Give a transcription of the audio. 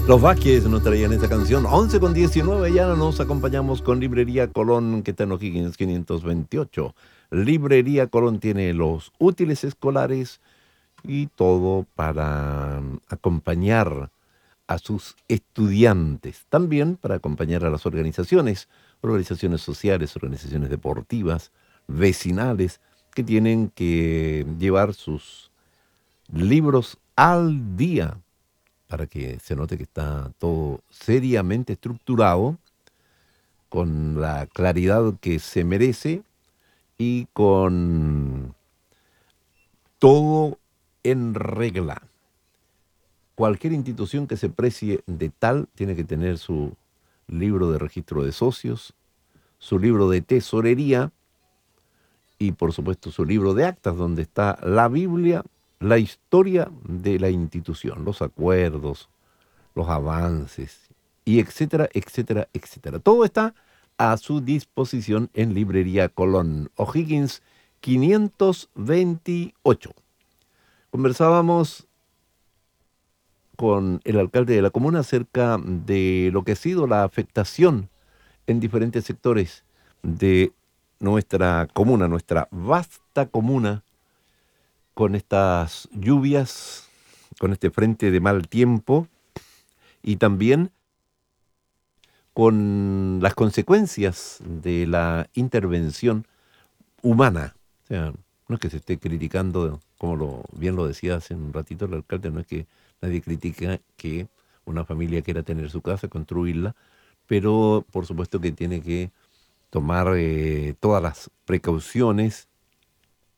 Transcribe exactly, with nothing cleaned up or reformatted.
Los Vázquez nos traían esa canción. once con diecinueve, ya nos acompañamos con Librería Colón, que está en O'Higgins quinientos veintiocho. Librería Colón tiene los útiles escolares y todo para mm, acompañar a sus estudiantes. También para acompañar a las organizaciones, organizaciones sociales, organizaciones deportivas, vecinales, que tienen que llevar sus libros al día para que se note que está todo seriamente estructurado, con la claridad que se merece y con todo en regla. Cualquier institución que se precie de tal tiene que tener su libro de registro de socios, su libro de tesorería y por supuesto su libro de actas, donde está la Biblia, la historia de la institución, los acuerdos, los avances, y etcétera, etcétera, etcétera. Todo está a su disposición en Librería Colón, O'Higgins quinientos veintiocho. Conversábamos con el alcalde de la comuna acerca de lo que ha sido la afectación en diferentes sectores de nuestra comuna, nuestra vasta comuna, con estas lluvias, con este frente de mal tiempo y también con las consecuencias de la intervención humana. O sea, no es que se esté criticando, como lo, bien lo decía hace un ratito el alcalde, no es que nadie critica que una familia quiera tener su casa, construirla, pero por supuesto que tiene que tomar eh, todas las precauciones